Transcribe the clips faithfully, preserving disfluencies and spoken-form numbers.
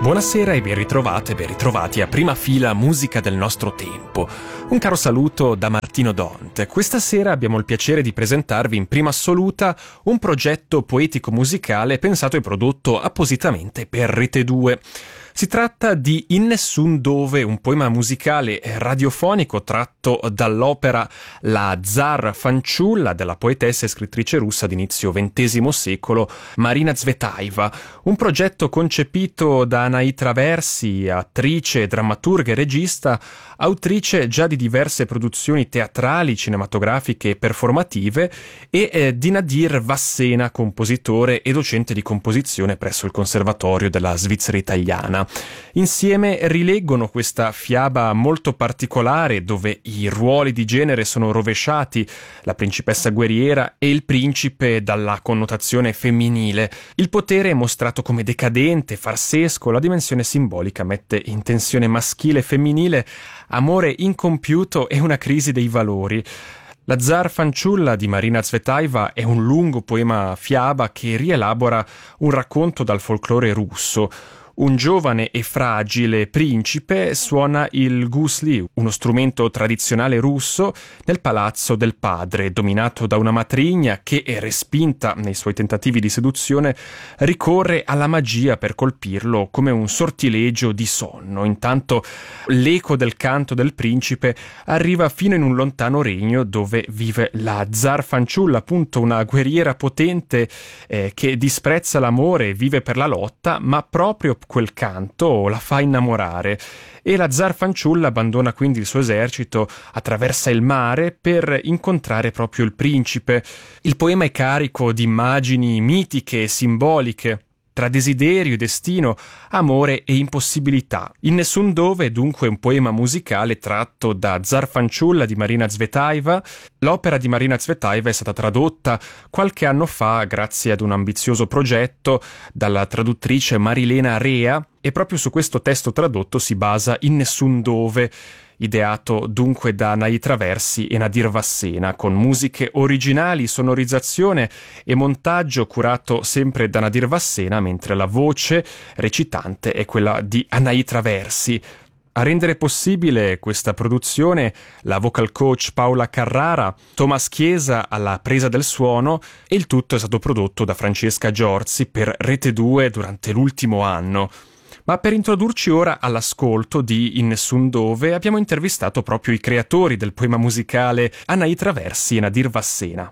Buonasera e ben ritrovate e ben ritrovati a Prima Fila Musica del nostro tempo. Un caro saluto da Martino Dont. Questa sera abbiamo il piacere di presentarvi in prima assoluta un progetto poetico-musicale pensato e prodotto appositamente per Rete due. Si tratta di In Nessun Dove, un poema musicale radiofonico tratto dall'opera La Zar fanciulla della poetessa e scrittrice russa d'inizio ventesimo secolo Marina Tsvetaeva, un progetto concepito da Anaï Traversi, attrice, drammaturga e regista, autrice già di diverse produzioni teatrali, cinematografiche e performative, e eh, di Nadir Vassena, compositore e docente di composizione presso il Conservatorio della Svizzera Italiana. Insieme rileggono questa fiaba molto particolare dove i ruoli di genere sono rovesciati, la principessa guerriera e il principe dalla connotazione femminile. Il potere è mostrato come decadente, farsesco, la dimensione simbolica mette in tensione maschile e femminile, amore incompiuto e una crisi dei valori. La Zar fanciulla di Marina Tsvetaeva è un lungo poema fiaba che rielabora un racconto dal folklore russo. Un giovane e fragile principe suona il gusli, uno strumento tradizionale russo, nel palazzo del padre, dominato da una matrigna che, respinta nei suoi tentativi di seduzione, ricorre alla magia per colpirlo come un sortilegio di sonno. Intanto l'eco del canto del principe arriva fino in un lontano regno dove vive la Zar fanciulla, appunto una guerriera potente eh, che disprezza l'amore e vive per la lotta, ma proprio quel canto la fa innamorare e la Zar fanciulla abbandona quindi il suo esercito, attraversa il mare per incontrare proprio il principe. Il poema è carico di immagini mitiche e simboliche tra desiderio, destino, amore e impossibilità. In Nessun Dove è dunque un poema musicale tratto da Zar fanciulla di Marina Tsvetaeva. L'opera di Marina Tsvetaeva è stata tradotta qualche anno fa grazie ad un ambizioso progetto dalla traduttrice Marilena Rea e proprio su questo testo tradotto si basa In Nessun Dove, ideato dunque da Anaï Traversi e Nadir Vassena, con musiche originali, sonorizzazione e montaggio curato sempre da Nadir Vassena, mentre la voce recitante è quella di Anaï Traversi. A rendere possibile questa produzione la vocal coach Paola Carrara, Thomas Chiesa alla presa del suono, e il tutto è stato prodotto da Francesca Giorzi per Rete due durante l'ultimo anno. Ma per introdurci ora all'ascolto di In Nessun Dove abbiamo intervistato proprio i creatori del poema musicale Anaï Traversi e Nadir Vassena.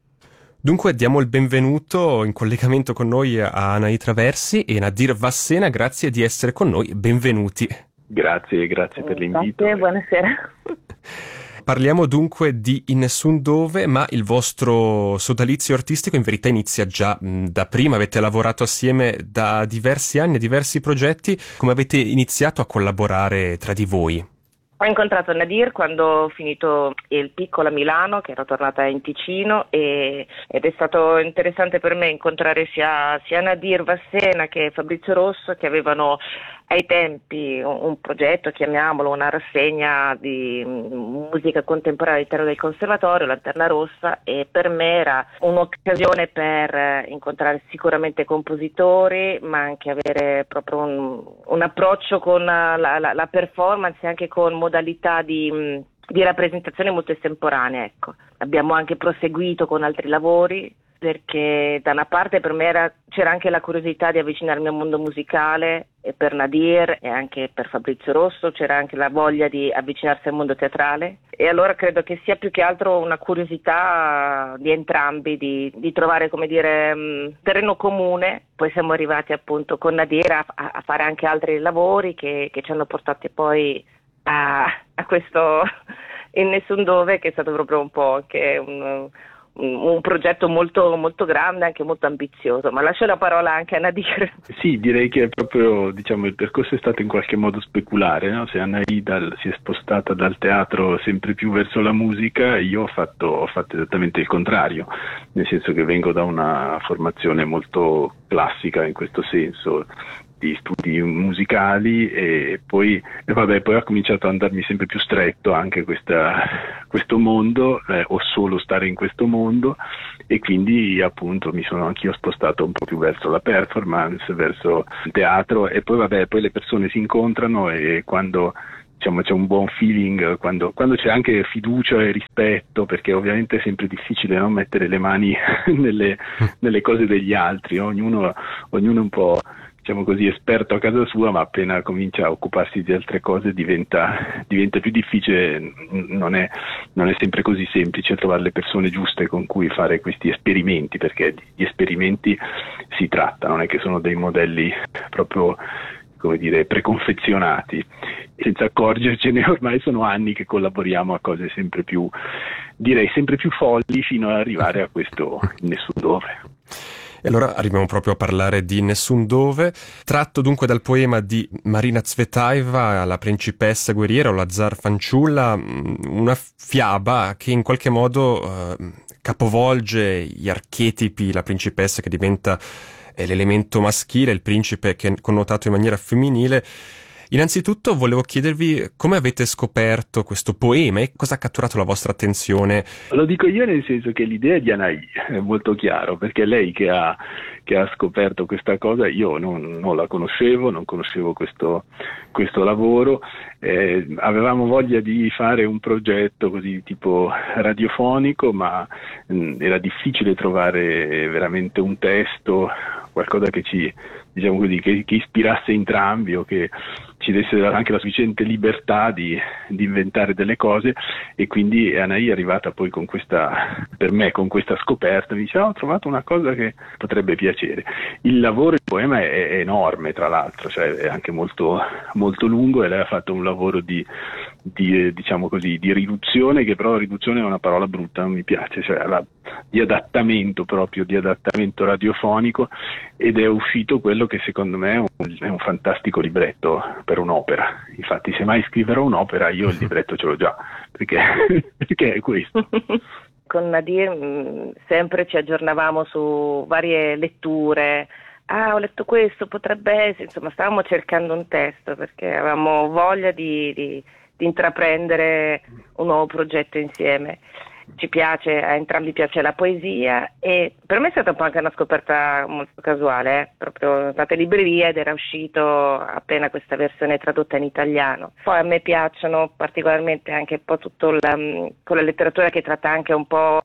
Dunque diamo il benvenuto in collegamento con noi a Anaï Traversi e Nadir Vassena, grazie di essere con noi, benvenuti. Grazie, grazie per l'invito. Grazie, buonasera. Parliamo dunque di In Nessun Dove, ma il vostro sodalizio artistico in verità inizia già mh, da prima, avete lavorato assieme da diversi anni, diversi progetti. Come avete iniziato a collaborare tra di voi? Ho incontrato Nadir quando ho finito il Piccolo a Milano, che ero tornata in Ticino, e, ed è stato interessante per me incontrare sia, sia Nadir Vassena che Fabrizio Rosso, che avevano ai tempi un, un progetto, chiamiamolo, una rassegna di musica contemporanea all'interno del Conservatorio, Lanterna Rossa, e per me era un'occasione per incontrare sicuramente compositori, ma anche avere proprio un, un approccio con la, la, la performance e anche con modalità di, di rappresentazione molto estemporanea. Ecco. Abbiamo anche proseguito con altri lavori, perché da una parte per me era, c'era anche la curiosità di avvicinarmi al mondo musicale, e per Nadir e anche per Fabrizio Rosso c'era anche la voglia di avvicinarsi al mondo teatrale, e allora credo che sia più che altro una curiosità di entrambi di, di trovare, come dire, um, terreno comune. Poi siamo arrivati appunto con Nadir a, a fare anche altri lavori che, che ci hanno portati poi a, a questo In Nessun Dove, che è stato proprio un po' anche un un progetto molto molto grande, anche molto ambizioso, ma lascio la parola anche a Nadir. Sì, direi che proprio, diciamo, il percorso è stato in qualche modo speculare, no? Se Anaï dal, si è spostata dal teatro sempre più verso la musica, io ho fatto, ho fatto esattamente il contrario, nel senso che vengo da una formazione molto classica in questo senso, di studi musicali e poi, e vabbè, poi ha cominciato ad andarmi sempre più stretto anche questa, questo mondo, eh, o solo stare in questo mondo, e quindi appunto mi sono anch'io spostato un po' più verso la performance, verso il teatro, e poi vabbè, poi le persone si incontrano e quando diciamo c'è un buon feeling, quando, quando c'è anche fiducia e rispetto, perché ovviamente è sempre difficile non mettere le mani nelle, nelle cose degli altri, ognuno, ognuno un po', diciamo così, esperto a casa sua, ma appena comincia a occuparsi di altre cose diventa, diventa più difficile, non è, non è sempre così semplice trovare le persone giuste con cui fare questi esperimenti, perché di esperimenti si tratta, non è che sono dei modelli proprio, come dire, preconfezionati. Senza accorgercene ormai sono anni che collaboriamo a cose sempre più, direi sempre più folli, fino ad arrivare a questo Nessun Dove. E allora arriviamo proprio a parlare di Nessun Dove, tratto dunque dal poema di Marina Tsvetaeva, La principessa guerriera o la zar fanciulla, una fiaba che in qualche modo eh, capovolge gli archetipi, la principessa che diventa l'elemento maschile, il principe che è connotato in maniera femminile. Innanzitutto volevo chiedervi come avete scoperto questo poema e cosa ha catturato la vostra attenzione. Lo dico io nel senso che l'idea di Anaï è molto chiaro, perché è lei che ha, che ha scoperto questa cosa, io non, non la conoscevo, non conoscevo questo, questo lavoro, eh, avevamo voglia di fare un progetto così tipo radiofonico, ma mh, era difficile trovare veramente un testo, qualcosa che ci, diciamo così, che, che ispirasse entrambi o che ci desse anche la sufficiente libertà di, di inventare delle cose, e quindi Anaï è arrivata poi con questa, per me, con questa scoperta, mi dice: oh, ho trovato una cosa che potrebbe piacere. Il lavoro, il poema è, è enorme, tra l'altro, cioè è anche molto, molto lungo, e lei ha fatto un lavoro di, di diciamo così, di riduzione, che però riduzione è una parola brutta, non mi piace, cioè la, di adattamento proprio, di adattamento radiofonico, ed è uscito quello che secondo me è un, è un fantastico libretto per un'opera. Infatti, se mai scriverò un'opera, io il libretto ce l'ho già, perché, perché è questo. Con Nadir mh, sempre ci aggiornavamo su varie letture. Ah, ho letto questo, potrebbe essere, insomma, stavamo cercando un testo perché avevamo voglia di, di, di intraprendere un nuovo progetto insieme. Ci piace, a entrambi piace la poesia, e per me è stata un po' anche una scoperta molto casuale, eh? Proprio andate in libreria ed era uscito appena questa versione tradotta in italiano. Poi a me piacciono particolarmente anche un po' tutto la, con la letteratura che tratta anche un po'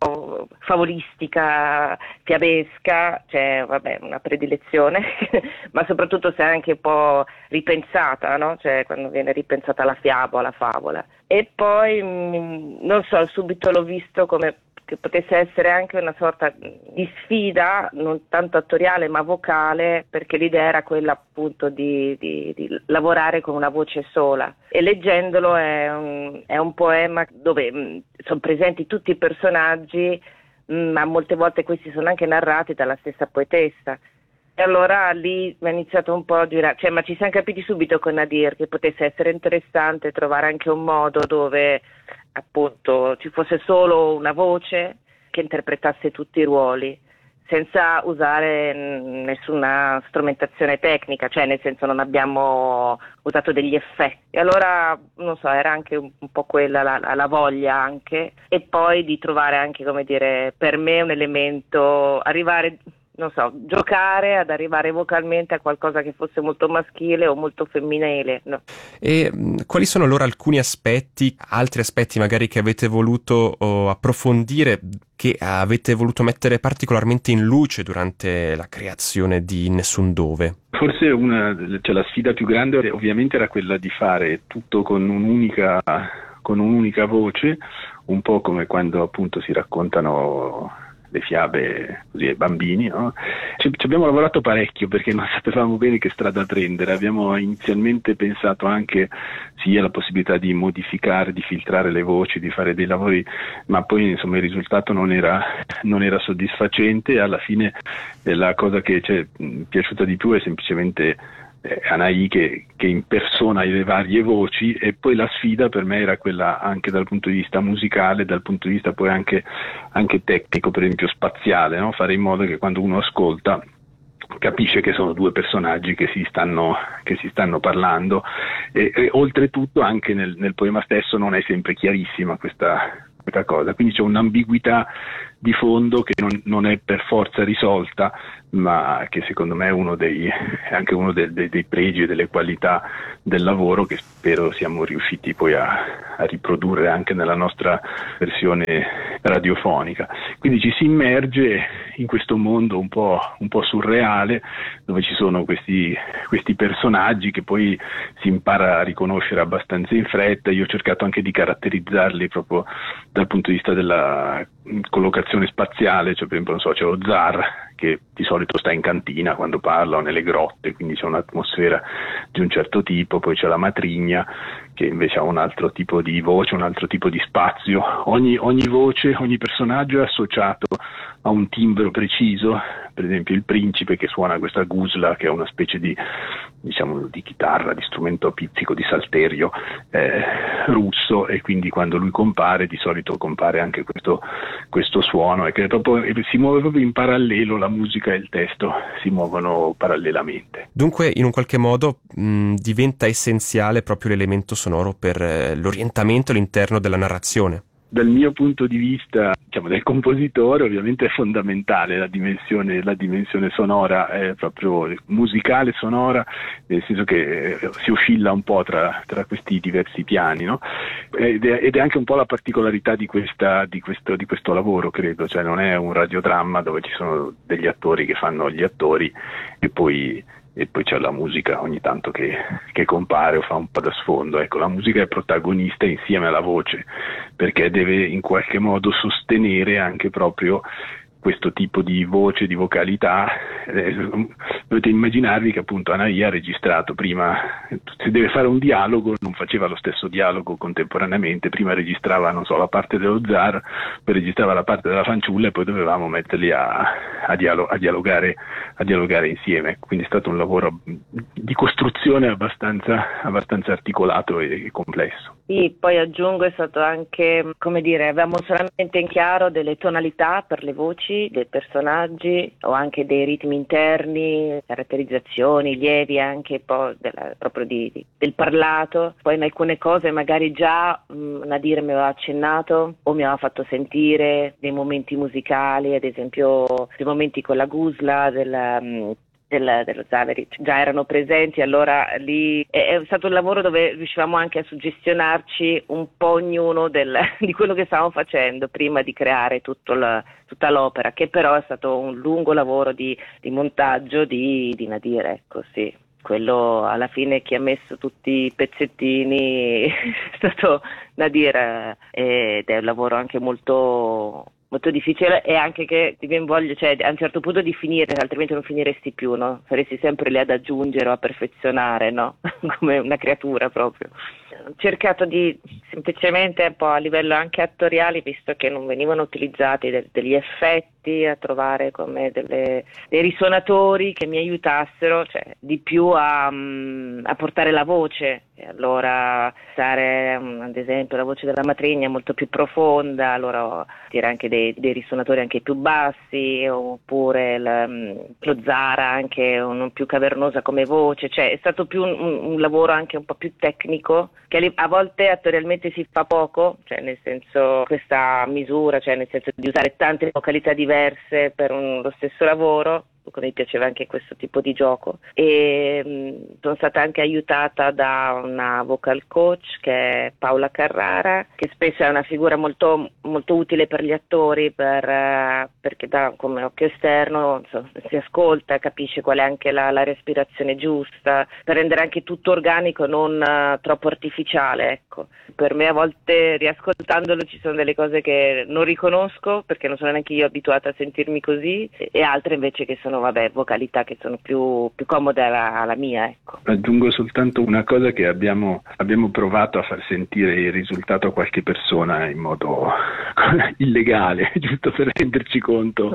favolistica, fiabesca, cioè vabbè, una predilezione, ma soprattutto se è anche un po' ripensata, no? Cioè quando viene ripensata la fiaba o la favola. E poi, non so, subito l'ho visto come che potesse essere anche una sorta di sfida, non tanto attoriale ma vocale, perché l'idea era quella appunto di, di, di lavorare con una voce sola. E leggendolo è un, è un poema dove mh, sono presenti tutti i personaggi, mh, ma molte volte questi sono anche narrati dalla stessa poetessa. E allora lì mi ha iniziato un po' a girare, cioè, ma ci siamo capiti subito con Nadir che potesse essere interessante trovare anche un modo dove appunto ci fosse solo una voce che interpretasse tutti i ruoli, senza usare nessuna strumentazione tecnica, cioè nel senso non abbiamo usato degli effetti. E allora, non so, era anche un, un po' quella la, la voglia anche, e poi di trovare anche, come dire, per me un elemento, arrivare... non so, giocare ad arrivare vocalmente a qualcosa che fosse molto maschile o molto femminile. No. E mh, quali sono allora alcuni aspetti, altri aspetti magari che avete voluto oh, approfondire, che avete voluto mettere particolarmente in luce durante la creazione di Nessun Dove? Forse una, cioè la sfida più grande ovviamente era quella di fare tutto con un'unica, con un'unica voce, un po' come quando appunto si raccontano le fiabe così ai bambini, no? Ci, ci abbiamo lavorato parecchio perché non sapevamo bene che strada prendere. Abbiamo inizialmente pensato anche sì alla possibilità di modificare, di filtrare le voci, di fare dei lavori, ma poi insomma il risultato non era, non era soddisfacente. Alla fine eh, la cosa che ci è piaciuta di più è semplicemente Eh, Anaï che, che impersona le varie voci, e poi la sfida per me era quella anche dal punto di vista musicale, dal punto di vista poi anche, anche tecnico, per esempio spaziale, no? Fare in modo che quando uno ascolta capisce che sono due personaggi che si stanno, che si stanno parlando e, e oltretutto anche nel, nel poema stesso non è sempre chiarissima questa, questa cosa, quindi c'è un'ambiguità di fondo che non, non è per forza risolta, ma che secondo me è uno dei, è anche uno dei, dei, dei pregi e delle qualità del lavoro che spero siamo riusciti poi a, a riprodurre anche nella nostra versione radiofonica. Quindi ci si immerge in questo mondo un po', un po' surreale, dove ci sono questi, questi personaggi che poi si impara a riconoscere abbastanza in fretta. Io ho cercato anche di caratterizzarli proprio dal punto di vista della collocazione spaziale, cioè per esempio non so, c'è lo zar che di solito sta in cantina quando parla o nelle grotte, quindi c'è un'atmosfera di un certo tipo, poi c'è la matrigna che invece ha un altro tipo di voce, un altro tipo di spazio. Ogni, ogni voce, ogni personaggio è associato a un timbro preciso, per esempio il principe che suona questa gusla che è una specie di, diciamo, di chitarra, di strumento a pizzico, di salterio eh, russo, e quindi quando lui compare di solito compare anche questo, questo suono, e che è proprio, si muove proprio in parallelo, la musica e il testo si muovono parallelamente. Dunque in un qualche modo mh, diventa essenziale proprio l'elemento sonoro per eh, l'orientamento all'interno della narrazione. Dal mio punto di vista, diciamo, del compositore, ovviamente è fondamentale la dimensione, la dimensione sonora, è proprio musicale, sonora, nel senso che si oscilla un po' tra, tra questi diversi piani, no? Ed è, ed è anche un po' la particolarità di, questa, di, questo, di questo lavoro, credo, cioè non è un radiodramma dove ci sono degli attori che fanno gli attori e poi... e poi c'è la musica ogni tanto che, che compare o fa un po' da sfondo. Ecco, la musica è protagonista insieme alla voce, perché deve in qualche modo sostenere anche proprio questo tipo di voce, di vocalità. Eh, dovete immaginarvi che appunto Anaï ha registrato prima, se deve fare un dialogo non faceva lo stesso dialogo contemporaneamente, prima registrava, non so, la parte dello zar, poi registrava la parte della fanciulla e poi dovevamo metterli a, a, dialo- a, dialogare, a dialogare insieme. Quindi è stato un lavoro di costruzione abbastanza, abbastanza articolato e complesso. Sì, poi aggiungo, è stato anche, come dire, avevamo solamente in chiaro delle tonalità per le voci dei personaggi o anche dei ritmi interni, caratterizzazioni lievi anche poi della, proprio di, di, del parlato. Poi in alcune cose magari già mh, Nadir mi aveva accennato o mi aveva fatto sentire dei momenti musicali, ad esempio dei momenti con la gusla della... Mh, Del, dello Zaveri già erano presenti, allora lì è, è stato un lavoro dove riuscivamo anche a suggestionarci un po' ognuno del, di quello che stavamo facendo prima di creare tutto la, tutta l'opera, che però è stato un lungo lavoro di, di montaggio di, di Nadir, ecco, sì. Quello alla fine chi ha messo tutti i pezzettini è stato Nadir, ed è un lavoro anche molto molto difficile, e anche che ti viene voglia, cioè a un certo punto di finire, altrimenti non finiresti più, no? Saresti sempre lì ad aggiungere o a perfezionare, no? Come una creatura proprio. Ho cercato di semplicemente un po' a livello anche attoriale, visto che non venivano utilizzati de- degli effetti, a trovare come delle, dei risuonatori che mi aiutassero, cioè di più a, um, a portare la voce. E allora stare um, ad esempio la voce della matrigna è molto più profonda, allora dire anche dei, dei risuonatori anche più bassi, oppure il, um, lo zara anche un, più cavernosa come voce, cioè è stato più un, un, un lavoro anche un po' più tecnico, che a volte attorialmente si fa poco, cioè nel senso questa misura, cioè nel senso di usare tante vocalità diverse per un, lo stesso lavoro. Mi piaceva anche questo tipo di gioco, e mh, sono stata anche aiutata da una vocal coach che è Paola Carrara, che spesso è una figura molto, molto utile per gli attori, per, uh, perché da, come occhio esterno so, si ascolta, capisce qual è anche la, la respirazione giusta, per rendere anche tutto organico, non uh, troppo artificiale, ecco. Per me a volte riascoltandolo ci sono delle cose che non riconosco perché non sono neanche io abituata a sentirmi così, e altre invece che sono vabbè vocalità che sono più, più comode alla, alla mia, ecco. Aggiungo soltanto una cosa, che abbiamo, abbiamo provato a far sentire il risultato a qualche persona in modo illegale, giusto per renderci conto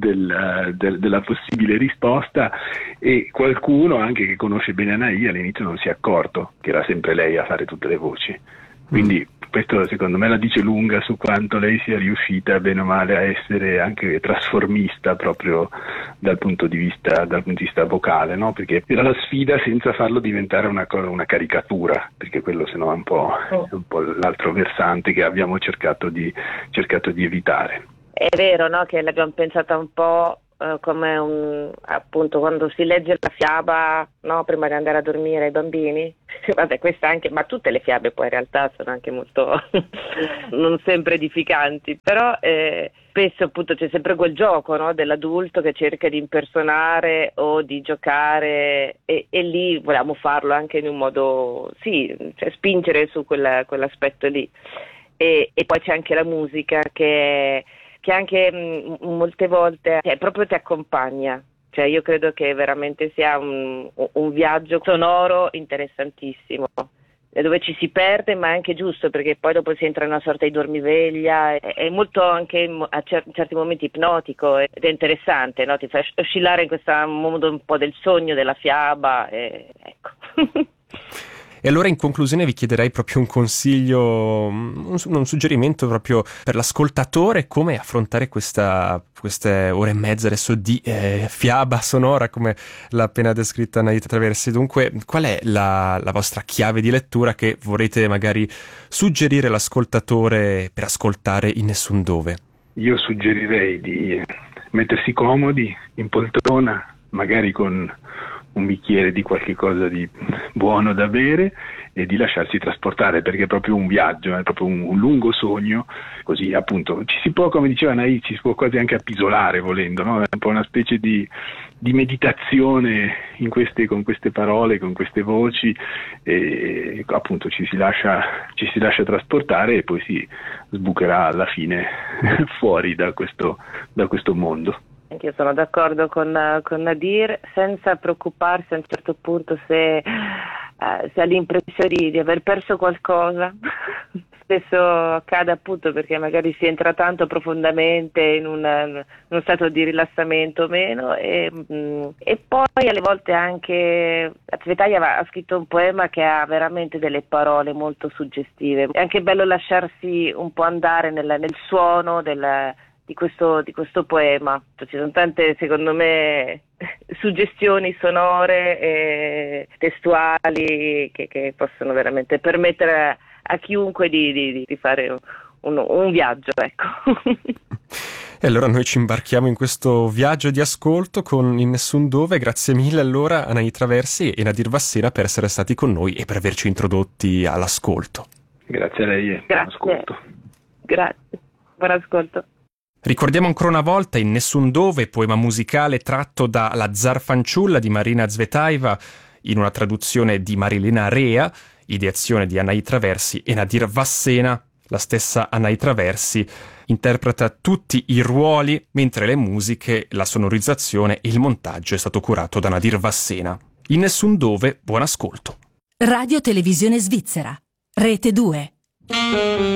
del, del, della possibile risposta, e qualcuno anche che conosce bene Anaï all'inizio non si è accorto che era sempre lei a fare tutte le voci. Quindi questo secondo me la dice lunga su quanto lei sia riuscita bene o male a essere anche trasformista proprio dal punto di vista, dal punto di vista vocale, no? Perché era la sfida senza farlo diventare una, una caricatura, perché quello sennò è un po', è un po' l'altro versante che abbiamo cercato di, cercato di evitare. È vero, no? Che l'abbiamo pensata un po' Uh, come un, appunto quando si legge la fiaba, no, prima di andare a dormire ai bambini. Vabbè, questa anche, ma tutte le fiabe poi in realtà sono anche molto non sempre edificanti, però eh, spesso appunto c'è sempre quel gioco, no, dell'adulto che cerca di impersonare o di giocare e, e lì volevamo farlo anche in un modo, sì, cioè spingere su quella, quell'aspetto lì. E, e poi c'è anche la musica che che anche mh, molte volte cioè, proprio ti accompagna, cioè io credo che veramente sia un, un viaggio sonoro interessantissimo, dove ci si perde, ma è anche giusto perché poi dopo si entra in una sorta di dormiveglia, è, è molto anche a cer- certi momenti ipnotico ed è interessante, no? Ti fa oscillare in questo mondo un po' del sogno, della fiaba, e, ecco. E allora in conclusione vi chiederei proprio un consiglio, un, un suggerimento proprio per l'ascoltatore, come affrontare questa, queste ore e mezza adesso di eh, fiaba sonora come l'ha appena descritta Anahita Traversi. Dunque, qual è la, la vostra chiave di lettura che vorrete magari suggerire all'ascoltatore per ascoltare in nessun dove? Io suggerirei di mettersi comodi in poltrona, magari con un bicchiere di qualche cosa di buono da bere e di lasciarsi trasportare, perché è proprio un viaggio, è proprio un, un lungo sogno, così appunto ci si può, come diceva Anahita, ci si può quasi anche appisolare volendo, no? È un po' una specie di, di meditazione in queste, con queste parole, con queste voci, e appunto ci si lascia, ci si lascia trasportare e poi si sbucherà alla fine fuori da questo, da questo mondo. Anch'io sono d'accordo con, con Nadir, senza preoccuparsi a un certo punto se, eh, se ha l'impressione di, di aver perso qualcosa. Spesso accade appunto perché magari si entra tanto profondamente in, una, in uno stato di rilassamento o meno e, mh, e poi alle volte anche Tsvetaeva ha scritto un poema che ha veramente delle parole molto suggestive. È anche bello lasciarsi un po' andare nel, nel suono del Di questo, di questo poema. Ci sono tante, secondo me, suggestioni sonore e testuali che, che possono veramente permettere a, a chiunque di, di, di fare un, un viaggio, ecco. E allora noi ci imbarchiamo in questo viaggio di ascolto con In Nessun Dove. Grazie mille allora Anahita Traversi e Nadir Vassena per essere stati con noi e per averci introdotti all'ascolto. Grazie a lei e buon ascolto. Grazie, buon ascolto. Ricordiamo ancora una volta In Nessun Dove, poema musicale tratto da La Zar fanciulla di Marina Tsvetaeva in una traduzione di Marilena Rea, ideazione di Anahita Traversi e Nadir Vassena. La stessa Anahita Traversi interpreta tutti i ruoli, mentre le musiche, la sonorizzazione e il montaggio è stato curato da Nadir Vassena. In Nessun Dove, buon ascolto. Radio Televisione Svizzera, Rete due.